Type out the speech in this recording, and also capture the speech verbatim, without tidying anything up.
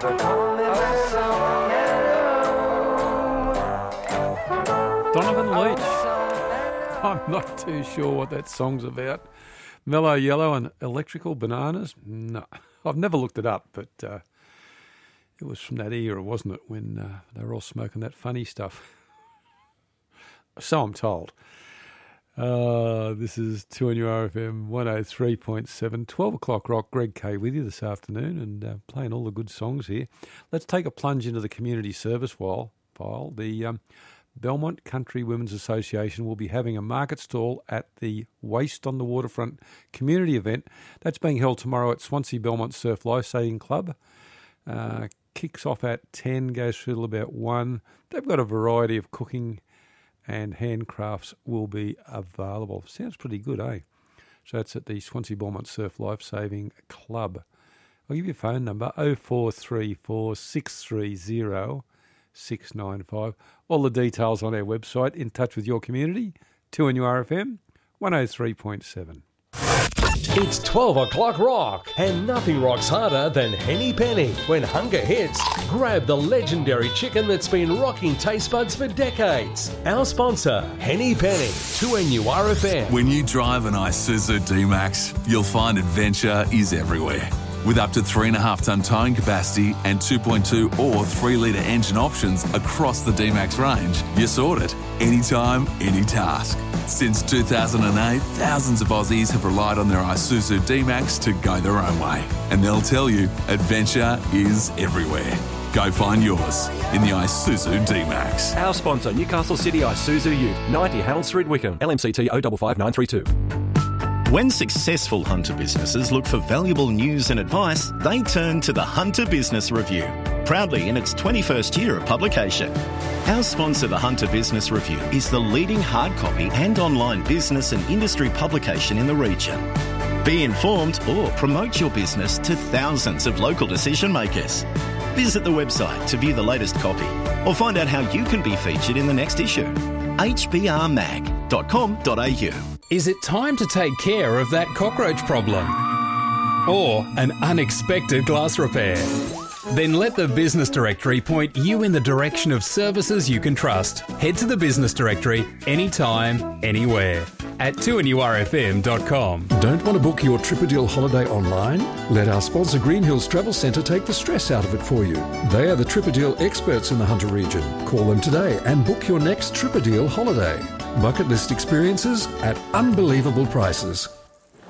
So call me my song hello. Donovan Leitch. I'm not too sure what that song's about. Mellow Yellow and Electrical Bananas? No, I've never looked it up, but uh, it was from that era, wasn't it, when uh, they were all smoking that funny stuff. So I'm told. Uh, this is two N U R F M one oh three point seven, twelve o'clock rock. Greg Kay with you this afternoon and uh, playing all the good songs here. Let's take a plunge into the community service file. file. The um, Belmont Country Women's Association will be having a market stall at the Waste on the Waterfront community event. That's being held tomorrow at Swansea Belmont Surf Lifesaving Club. Uh, kicks off at ten, goes through till about one. They've got a variety of cooking and handcrafts will be available. Sounds pretty good, eh? So that's at the Swansea Belmont Surf Lifesaving Club. I'll give you a phone number, oh four three four, six three zero, six nine five. All the details on our website. In touch with your community, two N U R F M, one oh three point seven. It's twelve o'clock rock, and nothing rocks harder than Henny Penny. When hunger hits, grab the legendary chicken that's been rocking taste buds for decades. Our sponsor, Henny Penny, two N U R F M. When you drive an Isuzu D-Max, you'll find adventure is everywhere. With up to three point five tonne towing capacity and two point two or three litre engine options across the D-Max range, you're sorted. Anytime, any task. Since two thousand eight, thousands of Aussies have relied on their Isuzu D-Max to go their own way. And they'll tell you, adventure is everywhere. Go find yours in the Isuzu D-Max. Our sponsor, Newcastle City Isuzu Ute, ninety Harold Street, Wickham, L M C T zero five five nine three two. When successful Hunter businesses look for valuable news and advice, they turn to the Hunter Business Review, proudly in its twenty-first year of publication. Our sponsor, the Hunter Business Review, is the leading hard copy and online business and industry publication in the region. Be informed or promote your business to thousands of local decision makers. Visit the website to view the latest copy or find out how you can be featured in the next issue. h b r mag dot com dot a u. Is it time to take care of that cockroach problem? Or an unexpected glass repair? Then let the Business Directory point you in the direction of services you can trust. Head to the Business Directory anytime, anywhere at two N U R F M dot com. Don't want to book your Tripadil holiday online? Let our sponsor Green Hills Travel Centre take the stress out of it for you. They are the Tripadil experts in the Hunter region. Call them today and book your next Tripadil holiday. Bucket list experiences at unbelievable prices.